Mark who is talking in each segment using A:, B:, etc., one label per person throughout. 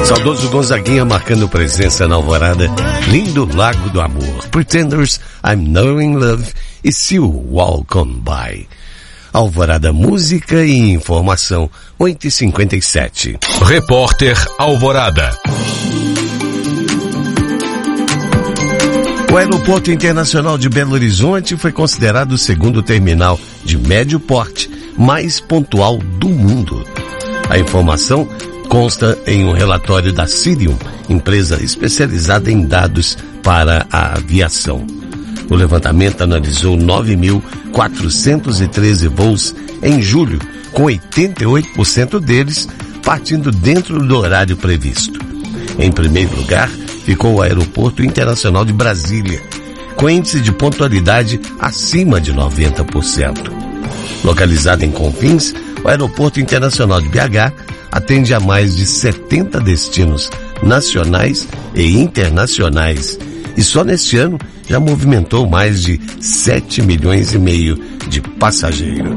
A: Saudoso Gonzaguinha marcando presença na alvorada. Lindo Lago do Amor. Pretenders, I'm Now in Love e See You Walk On By. Alvorada, música e informação, 8h57.
B: Repórter Alvorada.
A: O Aeroporto Internacional de Belo Horizonte foi considerado o segundo terminal de médio porte mais pontual do mundo. A informação consta em um relatório da Cirium, empresa especializada em dados para a aviação. O levantamento analisou 9.413 voos em julho, com 88% deles partindo dentro do horário previsto. Em primeiro lugar, ficou o Aeroporto Internacional de Brasília, com índice de pontualidade acima de 90%. Localizado em Confins, o Aeroporto Internacional de BH atende a mais de 70 destinos nacionais e internacionais e só neste ano já movimentou mais de 7 milhões e meio de passageiros.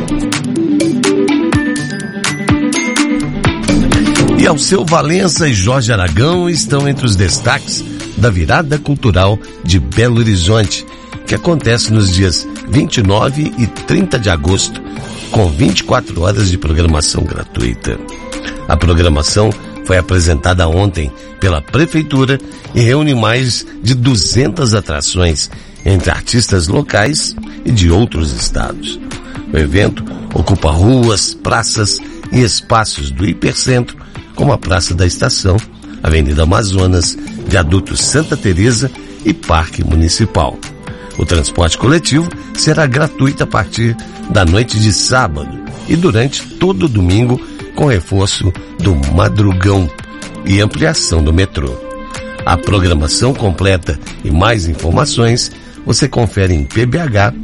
A: E Alceu Valença e Jorge Aragão estão entre os destaques da Virada Cultural de Belo Horizonte, que acontece nos dias 29 e 30 de agosto, com 24 horas de programação gratuita. A programação foi apresentada ontem pela Prefeitura e reúne mais de 200 atrações entre artistas locais e de outros estados. O evento ocupa ruas, praças e espaços do Hipercentro, como a Praça da Estação, Avenida Amazonas, Viaduto Santa Teresa e Parque Municipal. O transporte coletivo será gratuito a partir da noite de sábado e durante todo o domingo, com reforço do madrugão e ampliação do metrô. A programação completa e mais informações você confere em pbh.gov.br.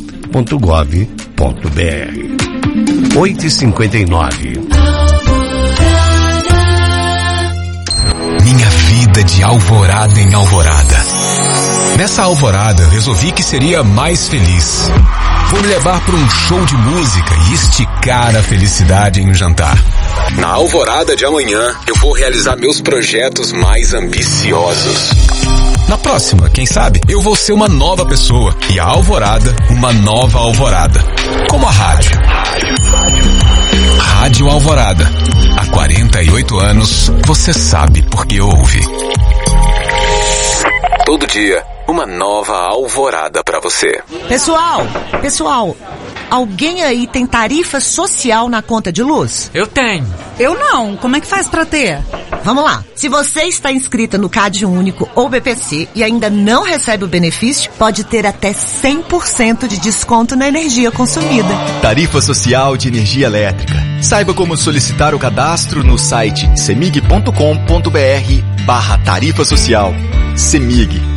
A: 8h59.
B: Minha vida de alvorada em alvorada. Nessa alvorada, eu resolvi que seria mais feliz. Vou me levar para um show de música e esticar a felicidade em um jantar. Na alvorada de amanhã, eu vou realizar meus projetos mais ambiciosos. Na próxima, quem sabe, eu vou ser uma nova pessoa e a alvorada, uma nova alvorada. Como a rádio. Rádio Alvorada. Há 48 anos, você sabe por que ouve. Todo dia, uma nova alvorada pra você.
C: Pessoal, alguém aí tem tarifa social na conta de luz?
D: Eu tenho.
E: Eu não. Como é que faz pra ter?
C: Vamos lá. Se você está inscrita no CAD Único ou BPC e ainda não recebe o benefício, pode ter até 100% de desconto na energia consumida.
F: Tarifa Social de Energia Elétrica. Saiba como solicitar o cadastro no site cemig.com.br/tarifa social. CEMIG.